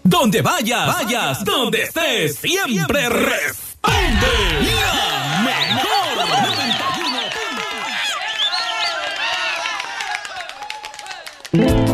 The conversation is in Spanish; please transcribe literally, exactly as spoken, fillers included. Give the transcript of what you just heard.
Donde vayas, vayas, donde estés, siempre responde la mejor noventa y uno.